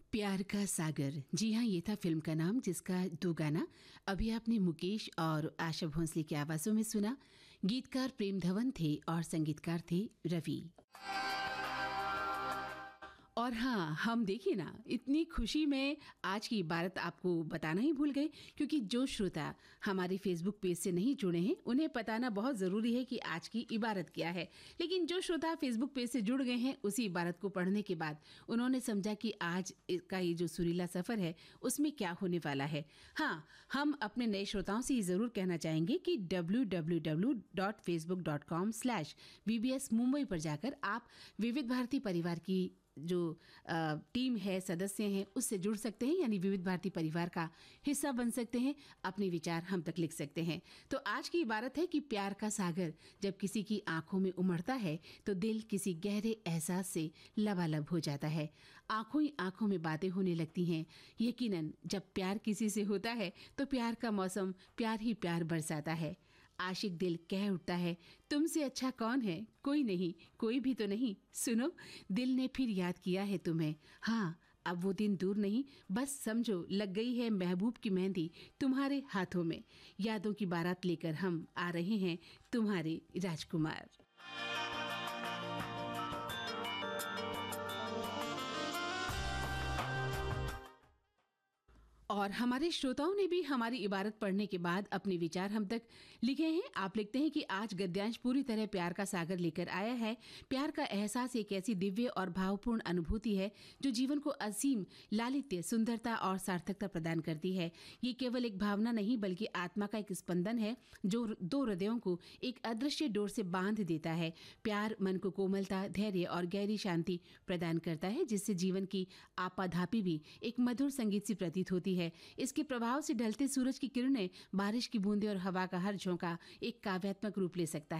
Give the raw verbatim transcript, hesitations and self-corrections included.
प्यार का सागर। जी हाँ, ये था फिल्म का नाम, जिसका दो गाना अभी आपने मुकेश और आशा भोंसले की आवाज़ों में सुना। गीतकार प्रेम धवन थे और संगीतकार थे रवि। और हाँ, हम देखिए ना, इतनी खुशी में आज की इबारत आपको बताना ही भूल गए, क्योंकि जो श्रोता हमारे फेसबुक पेज से नहीं जुड़े हैं उन्हें बताना बहुत ज़रूरी है कि आज की इबारत क्या है। लेकिन जो श्रोता फेसबुक पेज से जुड़ गए हैं, उसी इबारत को पढ़ने के बाद उन्होंने समझा कि आज का ये जो सुरीला सफ़र है उसमें क्या होने वाला है। हाँ, हम अपने नए श्रोताओं से ये ज़रूर कहना चाहेंगे कि W W W dot Facebook dot com slash we B S Mumbai पर जाकर आप विविध भारती परिवार की जो आ, टीम है, सदस्य हैं, उससे जुड़ सकते हैं, यानी विविध भारती परिवार का हिस्सा बन सकते हैं। अपने विचार हम तक लिख सकते हैं। तो आज की इबारत है कि प्यार का सागर जब किसी की आंखों में उमड़ता है तो दिल किसी गहरे एहसास से लबालब हो जाता है। आंखों ही आंखों में बातें होने लगती हैं। यकीनन जब प्यार किसी से होता है तो प्यार का मौसम प्यार ही प्यार बरसाता है। आशिक दिल कह उठता है, तुमसे अच्छा कौन है, कोई नहीं, कोई भी तो नहीं। सुनो, दिल ने फिर याद किया है तुम्हें। हाँ, अब वो दिन दूर नहीं, बस समझो लग गई है महबूब की मेहंदी तुम्हारे हाथों में। यादों की बारात लेकर हम आ रहे हैं, तुम्हारे राजकुमार। और हमारे श्रोताओं ने भी हमारी इबारत पढ़ने के बाद अपने विचार हम तक लिखे हैं। आप लिखते हैं कि आज गद्यांश पूरी तरह प्यार का सागर लेकर आया है। प्यार का एहसास एक ऐसी दिव्य और भावपूर्ण अनुभूति है जो जीवन को असीम लालित्य, सुंदरता और सार्थकता प्रदान करती है। ये केवल एक भावना नहीं, बल्कि आत्मा का एक स्पंदन है जो दो हृदयों को एक अदृश्य डोर से बांध देता है। प्यार मन को कोमलता, धैर्य और गहरी शांति प्रदान करता है, जिससे जीवन की आपाधापी भी एक मधुर संगीत सी प्रतीत होती है। है इसके प्रभाव से ढलते सूरज की किरणें, बारिश की बूंदें और हवा का हर झोंका एक काव्यात्मक रूप ले सकता है।